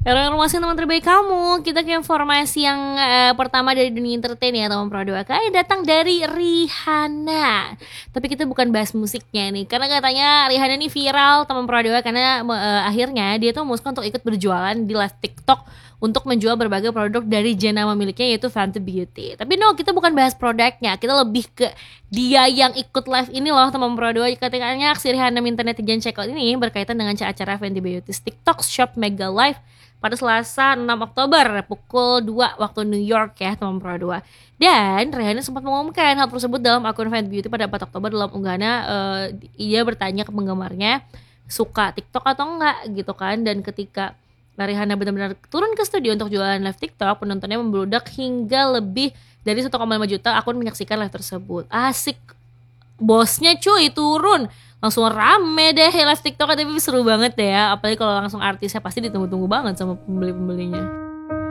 Informasi teman terbaik kamu. Kita ke informasi yang pertama dari dunia entertain ya teman Pro 2 kali datang dari Rihanna. Tapi kita bukan bahas musiknya nih, karena katanya Rihanna ini viral teman Pro 2 karena akhirnya dia tuh memutuskan untuk ikut berjualan di live TikTok untuk menjual berbagai produk dari jenama miliknya yaitu Fenty Beauty. Tapi no, kita bukan bahas produknya, kita lebih ke dia yang ikut live ini loh teman Pro 2. Katanya aksi Rihanna minta netizen check out ini berkaitan dengan acara Fenty Beauty TikTok Shop Mega Live pada Selasa 6 Oktober pukul 2 waktu New York ya teman Pro 2. Dan Rihanna sempat mengumumkan hal tersebut dalam akun Fenty Beauty pada 4 Oktober dalam unggahannya. Ia bertanya ke penggemarnya suka TikTok atau enggak gitu kan. Dan ketika Rihanna benar-benar turun ke studio untuk jualan live TikTok, penontonnya membludak hingga lebih dari 1,5 juta akun menyaksikan live tersebut. Asik, bosnya cuy turun langsung rame deh live TikTok, tapi seru banget deh ya, apalagi kalau langsung artisnya pasti ditunggu-tunggu banget sama pembeli-pembelinya.